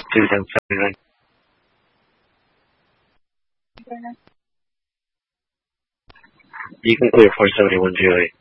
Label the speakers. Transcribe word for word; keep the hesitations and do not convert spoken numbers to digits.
Speaker 1: two thousand seventy-nine. You can clear four seventy-one G O A.